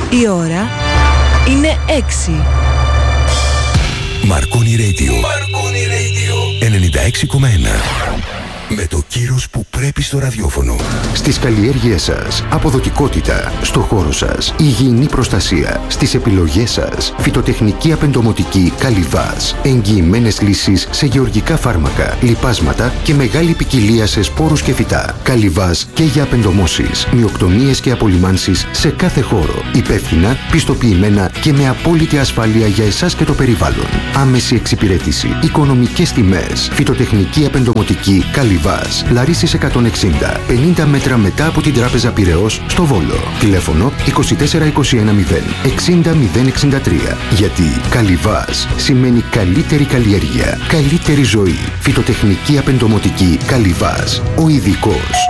Η ώρα είναι 6. Marconi Radio 96,1. Με το κύρος που πρέπει στο ραδιόφωνο. Στις καλλιέργειές σας, αποδοτικότητα. Στο χώρο σας, υγιεινή προστασία. Στις επιλογές σας, φυτοτεχνική απεντομοτική Καλυβάς. Εγγυημένες λύσεις σε γεωργικά φάρμακα, λιπάσματα και μεγάλη ποικιλία σε σπόρους και φυτά. Καλυβάς και για απεντομώσεις, μυοκτονίες και απολυμάνσεις σε κάθε χώρο. Υπεύθυνα, πιστοποιημένα και με απόλυτη ασφάλεια για εσάς και το περιβάλλον. Άμεση εξυπηρέτηση, οικονομικές τιμές, φυτοτεχνική απεντομοτική Καλυβάς. Λαρίσης 160, 50 μέτρα μετά από την Τράπεζα Πειραιώς στο Βόλο. Τηλέφωνο 24210 60063. Γιατί Καλυβάς σημαίνει καλύτερη καλλιέργεια, καλύτερη ζωή. Φυτοτεχνική απεντομοτική Καλυβάς. Ο ειδικός.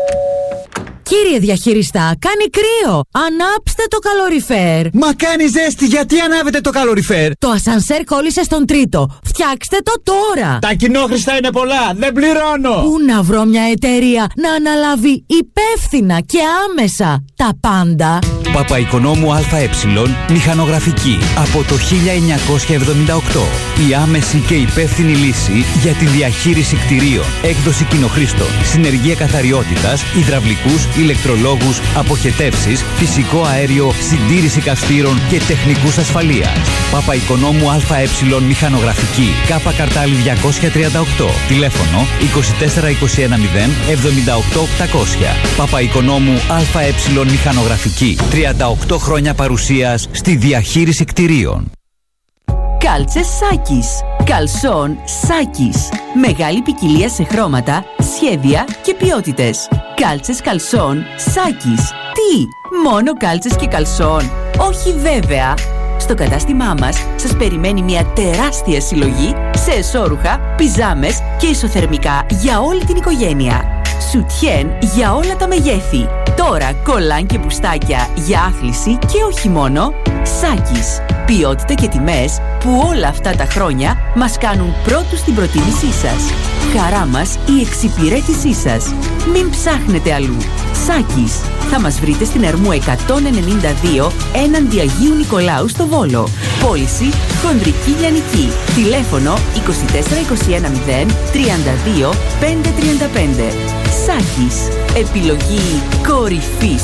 Κύριε διαχειριστά, κάνει κρύο! Ανάψτε το καλοριφέρ! Μα κάνει ζέστη, γιατί ανάβετε το καλοριφέρ? Το ασανσέρ κόλλησε στον τρίτο. Φτιάξτε το τώρα! Τα κοινόχρηστα είναι πολλά, δεν πληρώνω! Πού να βρω μια εταιρεία να αναλάβει υπεύθυνα και άμεσα τα πάντα? Παπαϊκονόμου ΑΕ, μηχανογραφική. Από το 1978. Η άμεση και υπεύθυνη λύση για τη διαχείριση κτηρίων. Έκδοση κοινοχρήστων. Συνεργεία καθαριότητας, υδραυλικούς, ηλεκτρολόγους, αποχετεύσεις, φυσικό αέριο, συντήρηση καυστήρων και τεχνικούς ασφαλείας. Παπαϊκονόμου ΑΕ, μηχανογραφική. Κάπα Καρτάλη 238. Τηλέφωνο 24210 78800. Παπαϊκονόμου ΑΕ, μηχανογραφική. 38 χρόνια παρουσίας στη διαχείριση κτηρίων. Κάλτσες Σάκης. Καλσόν Σάκης. Μεγάλη ποικιλία σε χρώματα, σχέδια και ποιότητες. Κάλτσες καλσόν Σάκης. Τι, μόνο κάλτσες και καλσόν? Όχι βέβαια. Στο κατάστημά μας σας περιμένει μια τεράστια συλλογή σε εσώρουχα, πιζάμες και ισοθερμικά για όλη την οικογένεια. Σουτιέν για όλα τα μεγέθη. Τώρα κολάν και μπουστάκια για άθληση και όχι μόνο. Σάκης. Ποιότητα και τιμές που όλα αυτά τα χρόνια μας κάνουν πρώτους στην προτίμησή σας. Χαρά μας η εξυπηρέτησή σας. Μην ψάχνετε αλλού. Σάκης. Θα μας βρείτε στην Ερμού 192 έναντι Αγίου Νικολάου στο Βόλο. Πώληση χονδρική λιανική. Τηλέφωνο 24210 32 535. Σάκης. Επιλογή κορυφής.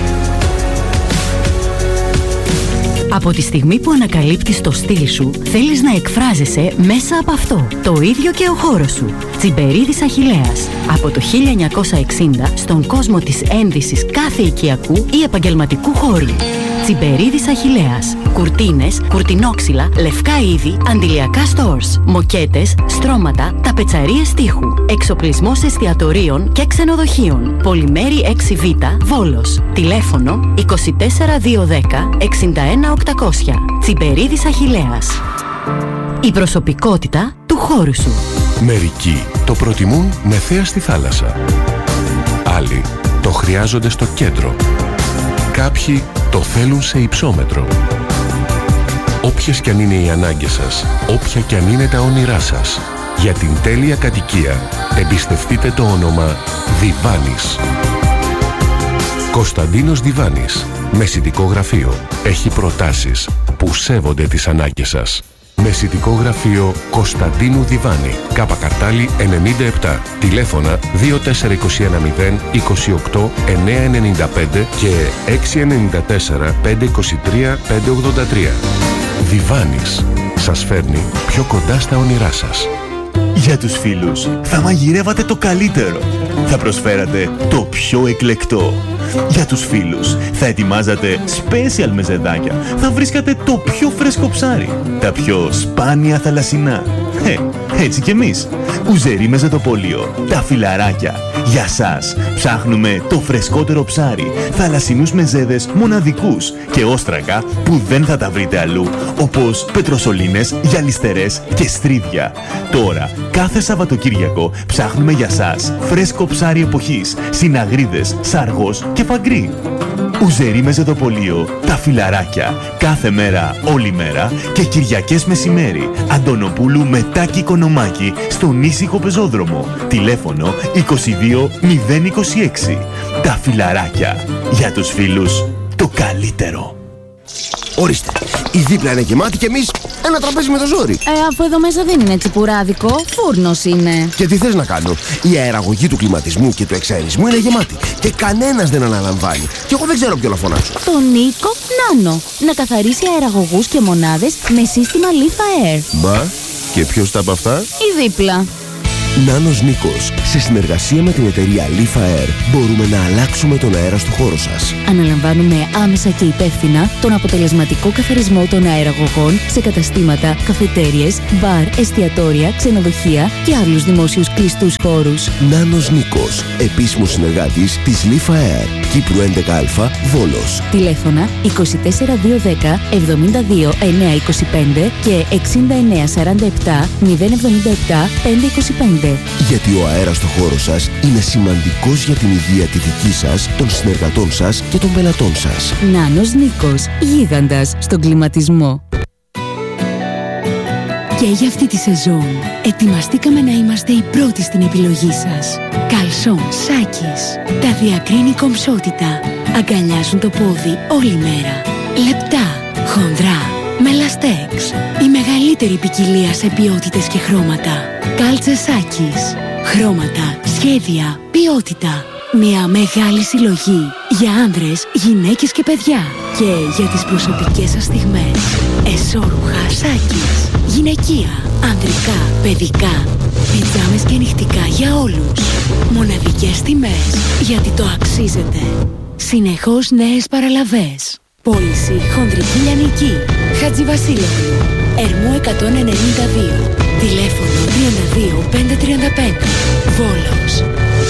Από τη στιγμή που ανακαλύπτεις το στυλ σου, θέλεις να εκφράζεσαι μέσα από αυτό. Το ίδιο και ο χώρος σου. Τσιμπερίδης Αχιλλέας. Από το 1960 στον κόσμο της ένδυσης κάθε οικιακού ή επαγγελματικού χώρου. Τσιμπερίδης Αχιλλέας. Κουρτίνες, κουρτινόξυλα, λευκά είδη, αντιλιακά stores, μοκέτες, στρώματα, ταπετσαρίες τείχου. Εξοπλισμός εστιατορίων και ξενοδοχείων. Πολυμέρη 6Β, Βόλος. Τηλέφωνο 24210 61800. Τσιμπερίδης Αχιλλέας. Η προσωπικότητα του χώρου σου. Μερικοί το προτιμούν με θέα στη θάλασσα. Άλλοι το χρειάζονται στο κέντρο. Κάποιοι το θέλουν σε υψόμετρο. Όποιες κι αν είναι οι ανάγκες σας, όποια κι αν είναι τα όνειρά σας, για την τέλεια κατοικία εμπιστευτείτε το όνομα Διβάνης. Κωνσταντίνος Διβάνης, μεσητικό γραφείο. Έχει προτάσεις που σέβονται τις ανάγκες σας. Μεσητικό γραφείο Κωνσταντίνου Διβάνη. Κάπα Καρτάλη 97. Τηλέφωνα 24210 28 995 και 694 523 583. Διβάνης. Σας φέρνει πιο κοντά στα όνειρά σας. Για τους φίλους θα μαγειρεύατε το καλύτερο. Θα προσφέρατε το πιο εκλεκτό. Για τους φίλους θα ετοιμάζατε special μεζεδάκια. Θα βρίσκατε το πιο φρέσκο ψάρι. Τα πιο σπάνια θαλασσινά. Έτσι κι εμείς. Ουζερί Μεζεδοπόλιο. Τα φιλαράκια. Για σας ψάχνουμε το φρεσκότερο ψάρι. Θαλασσινούς μεζέδες μοναδικούς. Και όστρακα που δεν θα τα βρείτε αλλού. Όπως πετροσολίνες, γυαλιστερές και στρίδια. Τώρα, κάθε Σαββατοκύριακο ψάχνουμε για σας φρέσκο ψάρι εποχής. Συναγρίδες, σαργός και φαγκρί. Ουζερί Μεζεδοπολείο, τα φιλαράκια. Κάθε μέρα, όλη μέρα και Κυριακές μεσημέρι. Αντωνοπούλου με Τάκη Οικονομάκη στον ήσυχο πεζόδρομο. Τηλέφωνο 22026. Τα φιλαράκια. Για τους φίλους, το καλύτερο. Ορίστε, η δίπλα είναι γεμάτη και εμείς ένα τραπέζι με το ζόρι. Αφού εδώ μέσα δεν είναι τσιπουράδικο, φούρνος είναι. Και τι θες να κάνω? Η αεραγωγή του κλιματισμού και του εξαερισμού είναι γεμάτη και κανένας δεν αναλαμβάνει. Και εγώ δεν ξέρω ποιο να φωνάξω. Τον Νίκο Νάνο. Να καθαρίσει αεραγωγούς και μονάδες με σύστημα Leaf Air. Μπα, και ποιος τα από αυτά? Η δίπλα. Νάνος Νίκος. Σε συνεργασία με την εταιρεία Leaf Air μπορούμε να αλλάξουμε τον αέρα στο χώρο σας. Αναλαμβάνουμε άμεσα και υπεύθυνα τον αποτελεσματικό καθαρισμό των αεραγωγών σε καταστήματα, καφετέριες, μπαρ, εστιατόρια, ξενοδοχεία και άλλους δημόσιους κλειστούς χώρους. Νάνος Νίκος. Επίσημος συνεργάτης της Leaf Air. Κύπρου 11α, Βόλος. Τηλέφωνα 24210 72 925 και 6947 077 525. Γιατί ο αέρας στο χώρο σας είναι σημαντικός για την υγεία τη δική σας, των συνεργατών σας και των πελατών σας. Νάνος Νίκος, γίγαντας στον κλιματισμό. Και για αυτή τη σεζόν ετοιμαστήκαμε να είμαστε οι πρώτοι στην επιλογή σας. Καλσόν Σάκης. Τα διακρίνει κομψότητα. Αγκαλιάζουν το πόδι όλη μέρα. Λεπτά, χονδρά, με λαστέξ. Η μεγαλύτερη ποικιλία σε ποιότητες και χρώματα. Κάλτσε Σάκης. Χρώματα, σχέδια, ποιότητα. Μια μεγάλη συλλογή για άνδρες, γυναίκες και παιδιά. Και για τις προσωπικές σας στιγμές. Εσώρουχα Σάκης. Γυναικεία, ανδρικά, παιδικά. Πιτζάμες και νυχτικά για όλους. Μοναδικές τιμές, γιατί το αξίζετε. Συνεχώς νέες παραλαβές. Πώληση χονδρική λιανική. Χατζηβασίλευλου. Ερμού 192. Τηλέφωνο 32 535. Βόλος.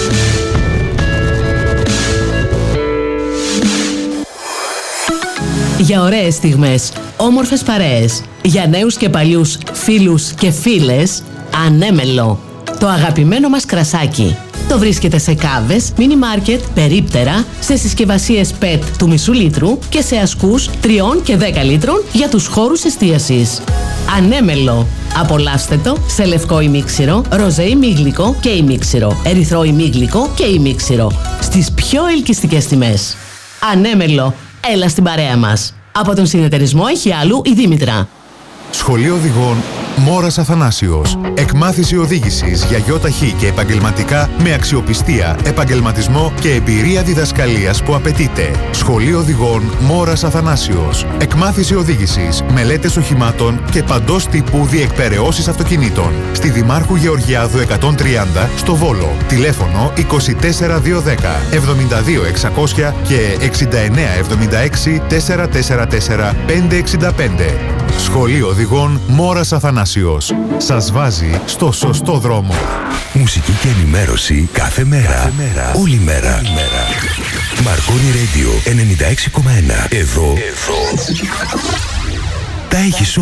Για ωραίες στιγμές, όμορφες παρέες. Για νέους και παλιούς φίλους και φίλες, Ανέμελο. Το αγαπημένο μας κρασάκι. Το βρίσκεται σε κάβες, μίνι μάρκετ, περίπτερα, σε συσκευασίες PET του μισού λίτρου και σε ασκούς 3 και 10 λίτρων για τους χώρους εστίασης. Ανέμελο. Απολαύστε το σε λευκό ημίξιρο, ροζέ ημίγλικο και ημίξιρο, ερυθρό ημίγλικο και ημίξιρο. Στις πιο ελκυστικές τιμές. Ανέμελο. Έλα στην παρέα μας. Από τον συνεταιρισμό Έχει Άλλου η Δήμητρα. Σχολείο Οδηγών Μόρας Αθανάσιος. Εκμάθηση οδήγησης για γιοταχή και επαγγελματικά με αξιοπιστία, επαγγελματισμό και εμπειρία διδασκαλίας που απαιτείται. Σχολείο Οδηγών Μόρας Αθανάσιος. Εκμάθηση οδήγησης, μελέτες οχημάτων και παντός τύπου διεκπεραιώσεις αυτοκινήτων. Στη Δημάρχου Γεωργιάδου 130 στο Βόλο. Τηλέφωνο 24210 72600 και 6976 444 565. Σχολείο Οδηγών Μόρας Αθανάσιος. Σας βάζει στο σωστό δρόμο. Μουσική και ενημέρωση κάθε μέρα. Όλη μέρα. Marconi Radio 96,1. Εδώ τα έχεις